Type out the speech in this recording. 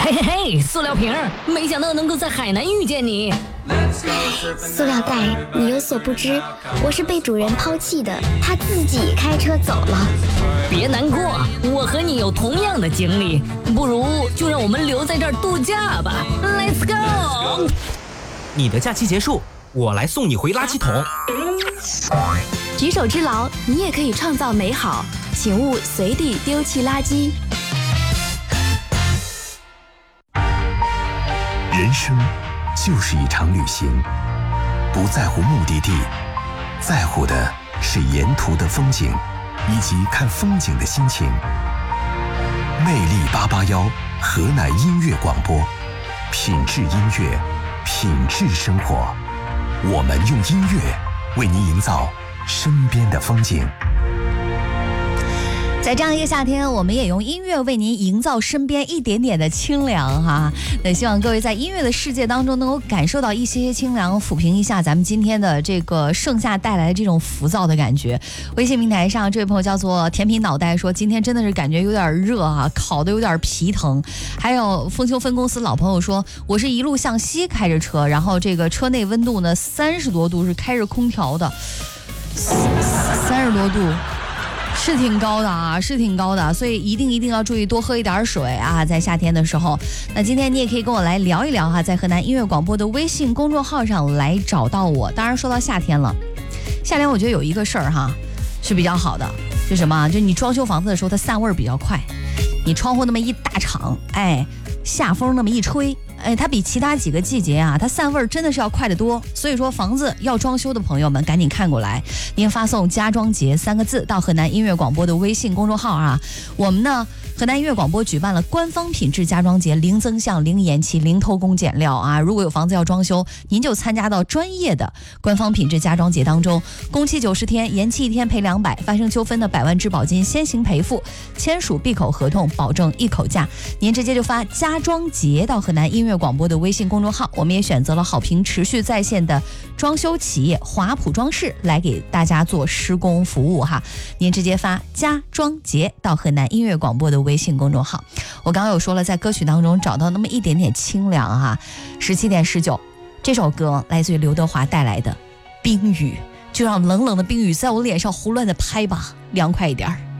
嘿嘿嘿，塑料瓶，没想到能够在海南遇见你。 塑料袋，你有所不知，我是被主人抛弃的，他自己开车走了。 别难过，我和你有同样的经历，不如就让我们留在这儿度假吧。Let's go！ 你的假期结束，我来送你回垃圾桶。 举手之劳，你也可以创造美好，请勿随地丢弃垃圾。 人生就是一场旅行，不在乎目的地，在乎的是沿途的风景以及看风景的心情。魅力881河南音乐广播，品质音乐，品质生活。我们用音乐为您营造身边的风景。 在这样一个夏天，我们也用音乐为您营造身边一点点的清凉哈。那希望各位在音乐的世界当中能够感受到一些清凉，抚平一下咱们今天的这个盛夏带来的这种浮躁的感觉。微信平台上这位朋友叫做甜品脑袋说，今天真的是感觉有点热啊，烤得有点皮疼。还有丰丘分公司老朋友说，我是一路向西开着车，然后这个车内温度呢30多度，是开着空调的，30多度。是挺高的啊，是挺高的，所以一定要注意多喝一点水啊，在夏天的时候。那今天你也可以跟我来聊一聊哈，在河南音乐广播的微信公众号上来找到我。当然说到夏天了，夏天我觉得有一个事儿哈是比较好的，就什么？就你装修房子的时候它散味儿比较快，你窗户那么一大敞，下风那么一吹，它比其他几个季节啊，它散味儿真的是要快得多。所以说房子要装修的朋友们赶紧看过来，您发送家装节3个字到河南音乐广播的微信公众号啊。我们呢河南音乐广播举办了官方品质家装节，零增项、零延期、零偷工减料啊！如果有房子要装修，您就参加到专业的官方品质家装节当中，工期90天，延期1天赔200，发生纠纷的100万质保金先行赔付，签署闭口合同，保证一口价。您直接就发家装节到河南音乐广播的微信公众号，我们也选择了好评持续在线的装修企业华普装饰来给大家做施工服务哈。您直接发家装节到河南音乐广播的微信公众号。我刚刚有说了，在歌曲当中找到那么一点点清凉哈。17点19，这首歌来自于刘德华带来的《冰雨》，就让冷冷的冰雨在我脸上胡乱的拍吧，凉快一点。